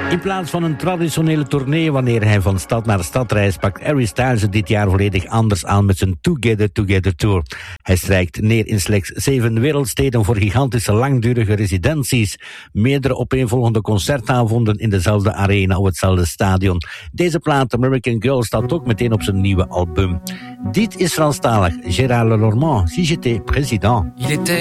In plaats van een traditionele tournee wanneer hij van stad naar stad reist, pakt Harry Styles het dit jaar volledig anders aan met zijn Together Together Tour. Hij strijkt neer in slechts 7 wereldsteden voor gigantische langdurige residenties, meerdere opeenvolgende concertavonden in dezelfde arena of hetzelfde stadion. Deze plaat American Girl staat ook meteen op zijn nieuwe album. Dit is Franstalig, Gérard Lenormand, Si j'étais président.